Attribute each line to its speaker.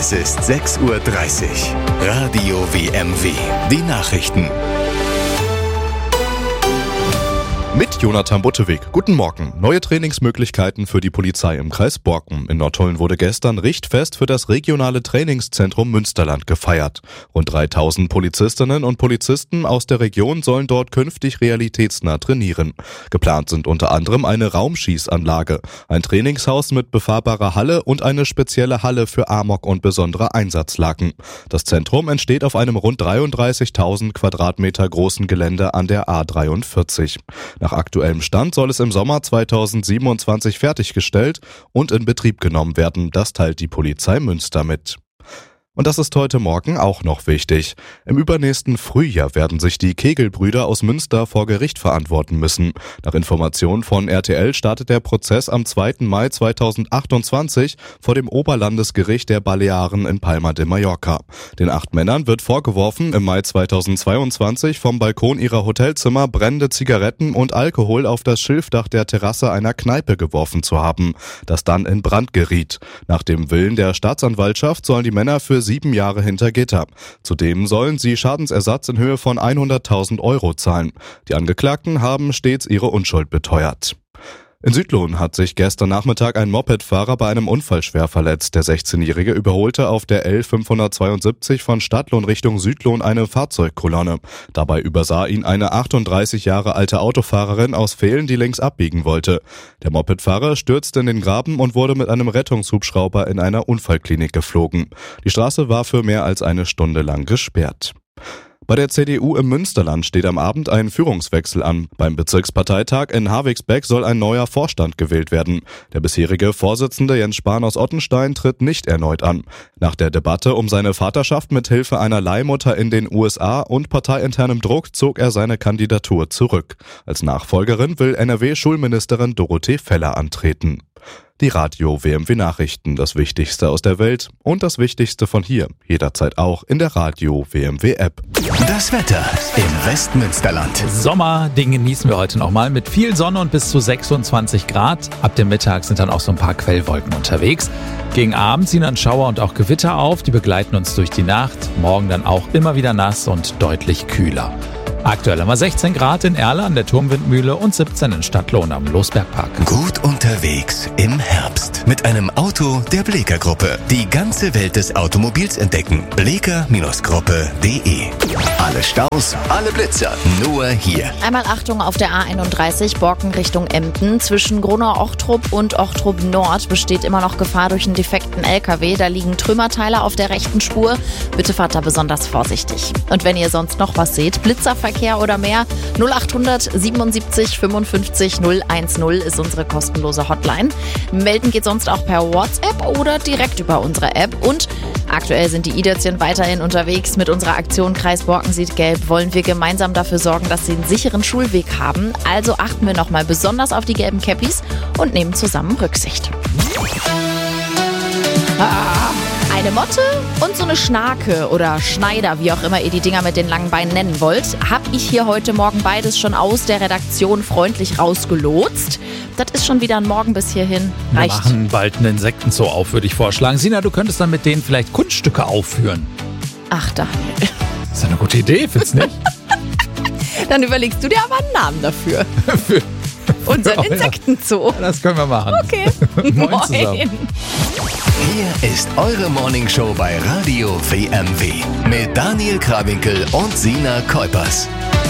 Speaker 1: Es ist 6:30 Uhr. Radio WMW. Die Nachrichten.
Speaker 2: Mit Jonathan Butteweg. Guten Morgen. Neue Trainingsmöglichkeiten für die Polizei im Kreis Borken. In Nottuln wurde gestern Richtfest für das regionale Trainingszentrum Münsterland gefeiert. Rund 3000 Polizistinnen und Polizisten aus der Region sollen dort künftig realitätsnah trainieren. Geplant sind unter anderem eine Raumschießanlage, ein Trainingshaus mit befahrbarer Halle und eine spezielle Halle für Amok und besondere Einsatzlagen. Das Zentrum entsteht auf einem rund 33.000 Quadratmeter großen Gelände an der A43. Nach aktuellem Stand soll es im Sommer 2027 fertiggestellt und in Betrieb genommen werden. Das teilt die Polizei Münster mit. Und das ist heute Morgen auch noch wichtig. Im übernächsten Frühjahr werden sich die Kegelbrüder aus Münster vor Gericht verantworten müssen. Nach Informationen von RTL startet der Prozess am 2. Mai 2028 vor dem Oberlandesgericht der Balearen in Palma de Mallorca. Den 8 Männern wird vorgeworfen, im Mai 2022 vom Balkon ihrer Hotelzimmer brennende Zigaretten und Alkohol auf das Schilfdach der Terrasse einer Kneipe geworfen zu haben, das dann in Brand geriet. Nach dem Willen der Staatsanwaltschaft sollen die Männer für 7 Jahre hinter Gitter. Zudem sollen sie Schadensersatz in Höhe von 100.000 Euro zahlen. Die Angeklagten haben stets ihre Unschuld beteuert. In Südlohn hat sich gestern Nachmittag ein Mopedfahrer bei einem Unfall schwer verletzt. Der 16-Jährige überholte auf der L572 von Stadtlohn Richtung Südlohn eine Fahrzeugkolonne. Dabei übersah ihn eine 38 Jahre alte Autofahrerin aus Vehlen, die links abbiegen wollte. Der Mopedfahrer stürzte in den Graben und wurde mit einem Rettungshubschrauber in einer Unfallklinik geflogen. Die Straße war für mehr als eine Stunde lang gesperrt. Bei der CDU im Münsterland steht am Abend ein Führungswechsel an. Beim Bezirksparteitag in Havigsbeck soll ein neuer Vorstand gewählt werden. Der bisherige Vorsitzende Jens Spahn aus Ottenstein tritt nicht erneut an. Nach der Debatte um seine Vaterschaft mit Hilfe einer Leihmutter in den USA und parteiinternem Druck zog er seine Kandidatur zurück. Als Nachfolgerin will NRW-Schulministerin Dorothee Feller antreten. Die Radio WMW Nachrichten, das Wichtigste aus der Welt und das Wichtigste von hier, jederzeit auch in der Radio WMW App.
Speaker 1: Das Wetter im Westmünsterland.
Speaker 3: Sommer, den genießen wir heute nochmal mit viel Sonne und bis zu 26 Grad. Ab dem Mittag sind dann auch so ein paar Quellwolken unterwegs. Gegen Abend ziehen dann Schauer und auch Gewitter auf, die begleiten uns durch die Nacht. Morgen dann auch immer wieder nass und deutlich kühler. Aktuell haben wir 16 Grad in Erle an der Turmwindmühle und 17 in Stadtlohn am Losbergpark.
Speaker 1: Gut unterwegs im Herbst mit einem Auto der Bleeker Gruppe. Die ganze Welt des Automobils entdecken. Bleeker-Gruppe.de. Alle Staus, alle Blitzer, nur hier.
Speaker 4: Einmal Achtung auf der A31 Borken Richtung Emden. Zwischen Gronau-Ochtrup und Ochtrup Nord besteht immer noch Gefahr durch einen defekten LKW. Da liegen Trümmerteile auf der rechten Spur. Bitte fahrt da besonders vorsichtig. Und wenn ihr sonst noch was seht, Blitzerverkehr oder mehr, 0800 77 55 010 ist unsere kostenlose Hotline. Melden geht sonst auch per WhatsApp oder direkt über unsere App. Und aktuell sind die i-Dötzchen weiterhin unterwegs. Mit unserer Aktion Kreis Borken sieht gelb wollen wir gemeinsam dafür sorgen, dass sie einen sicheren Schulweg haben. Also achten wir nochmal besonders auf die gelben Käppis und nehmen zusammen Rücksicht. Eine Motte und so eine Schnake oder Schneider, wie auch immer ihr die Dinger mit den langen Beinen nennen wollt, habe ich hier heute Morgen beides schon aus der Redaktion freundlich rausgelotst. Das ist schon wieder ein Morgen bis hierhin. Reicht.
Speaker 3: Wir machen bald einen Insektenzoo auf, würde ich vorschlagen. Sina, du könntest dann mit denen vielleicht Kunststücke aufführen.
Speaker 4: Ach, Daniel.
Speaker 3: Das ist eine gute Idee, findest du nicht?
Speaker 4: Dann überlegst du dir aber einen Namen dafür. Unser Insektenzoo.
Speaker 3: Ja, das können wir machen.
Speaker 4: Okay.
Speaker 3: Moin zusammen.
Speaker 1: Hier ist eure Morningshow bei Radio WMW mit Daniel Krawinkel und Sina Kuipers.